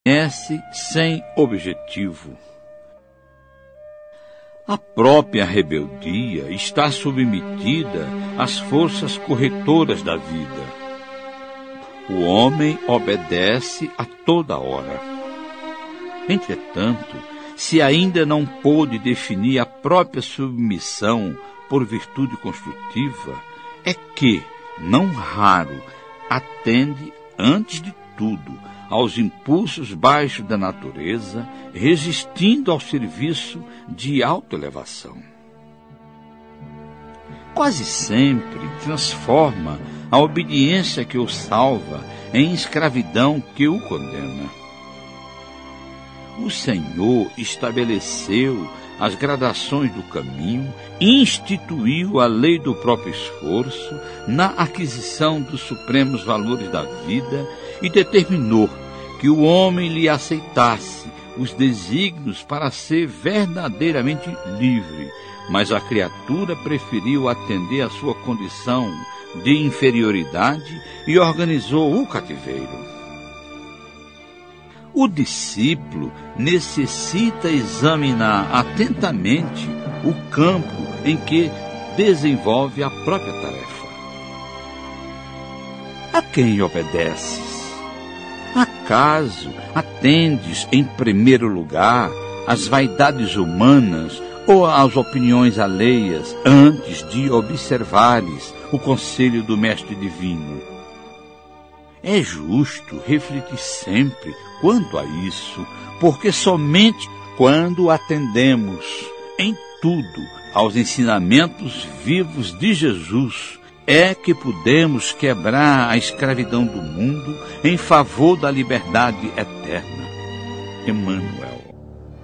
sem objetivo. A própria rebeldia está submetida às forças corretoras da vida. O homem obedece a toda hora. Entretanto, se ainda não pôde definir a própria submissão por virtude construtiva, é que, não raro, atende, antes de tudo, aos impulsos baixos da natureza, resistindo ao serviço de autoelevação. Quase sempre transforma a obediência que o salva em escravidão que o condena. O Senhor estabeleceu as gradações do caminho, instituiu a lei do próprio esforço na aquisição dos supremos valores da vida e determinou que o homem lhe aceitasse os desígnios para ser verdadeiramente livre, mas a criatura preferiu atender à sua condição de inferioridade e organizou o cativeiro. O discípulo necessita examinar atentamente o campo em que desenvolve a própria tarefa. A quem obedeces? Acaso atendes em primeiro lugar às vaidades humanas ou às opiniões alheias antes de observares o conselho do Mestre Divino? É justo refletir sempre quanto a isso, porque somente quando atendemos em tudo aos ensinamentos vivos de Jesus é que podemos quebrar a escravidão do mundo em favor da liberdade eterna. Emmanuel.